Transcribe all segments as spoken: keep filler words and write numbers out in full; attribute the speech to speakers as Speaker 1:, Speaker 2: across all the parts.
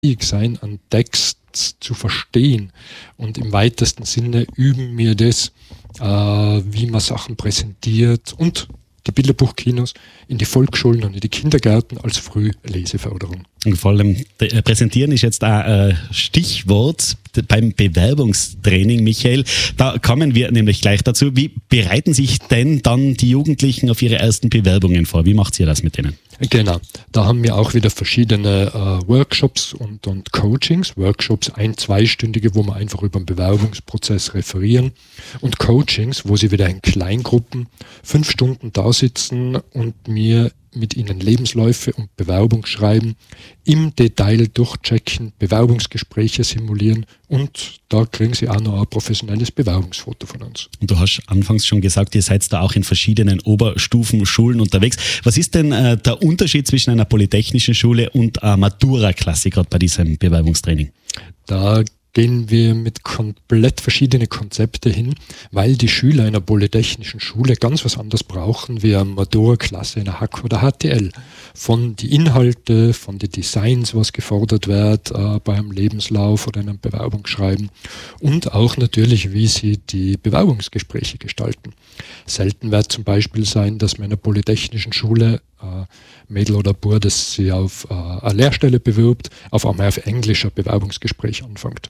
Speaker 1: sein, einen Text zu verstehen. Und im weitesten Sinne üben wir das, äh, wie man Sachen präsentiert und die Bilderbuchkinos in die Volksschulen und in die Kindergärten als Frühleseförderung.
Speaker 2: Und vor allem äh, präsentieren ist jetzt ein äh, Stichwort beim Bewerbungstraining, Michael. Da kommen wir nämlich gleich dazu. Wie bereiten sich denn dann die Jugendlichen auf ihre ersten Bewerbungen vor? Wie macht ihr das mit denen?
Speaker 1: Genau, da haben wir auch wieder verschiedene äh, Workshops und, und Coachings. Workshops ein-, zweistündige, wo wir einfach über den Bewerbungsprozess referieren, und Coachings, wo sie wieder in Kleingruppen fünf Stunden da sitzen und mir mit ihnen Lebensläufe und Bewerbungsschreiben im Detail durchchecken, Bewerbungsgespräche simulieren, und da kriegen sie auch noch ein professionelles Bewerbungsfoto von uns.
Speaker 2: Und du hast anfangs schon gesagt, ihr seid da auch in verschiedenen Oberstufenschulen unterwegs. Was ist denn äh, der Unterschied zwischen einer polytechnischen Schule und einer Matura-Klasse gerade bei diesem Bewerbungstraining?
Speaker 1: Da gehen wir mit komplett verschiedenen Konzepten hin, weil die Schüler in einer polytechnischen Schule ganz was anderes brauchen wie eine Matura-Klasse in einer H A K oder H T L. Von den Inhalten, von den Designs, was gefordert wird äh, beim Lebenslauf oder in einem Bewerbungsschreiben, und auch natürlich, wie sie die Bewerbungsgespräche gestalten. Selten wird zum Beispiel sein, dass man in einer polytechnischen Schule äh, Mädel oder Bub, das sich auf äh, eine Lehrstelle bewirbt, auf einmal auf Englisch ein Bewerbungsgespräch anfängt.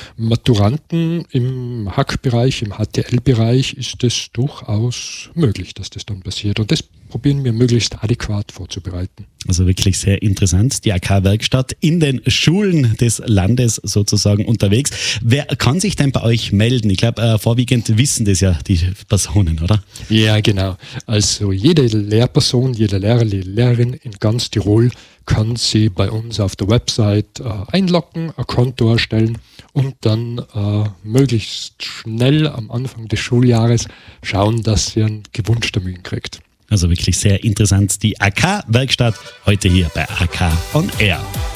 Speaker 1: Maturanten im H A K-Bereich, im H T L-Bereich ist es durchaus möglich, dass das dann passiert. Und das probieren wir möglichst adäquat vorzubereiten.
Speaker 2: Also wirklich sehr interessant. Die A K-Werkstatt in den Schulen des Landes sozusagen unterwegs. Wer kann sich denn bei euch melden? Ich glaube, äh, vorwiegend wissen das ja die Personen, oder?
Speaker 1: Ja, genau. Also jede Lehrperson, jeder Lehrer, jede Lehrerin in ganz Tirol kann sie bei uns auf der Website äh, einloggen, ein Konto erstellen und dann äh, möglichst schnell am Anfang des Schuljahres schauen, dass sie einen gewünschten Termin kriegt.
Speaker 2: Also wirklich sehr interessant. Die A K-Werkstatt heute hier bei A K on Air.